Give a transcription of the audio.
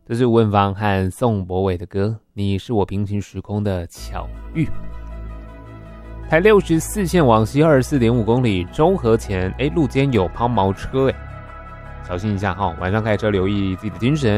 这是吴文芳和宋柏伟的歌，你是我平行时空的巧遇。台64线往西24.5公里，中和前路肩有抛锚车，小心一下晚上开车留意自己的精神。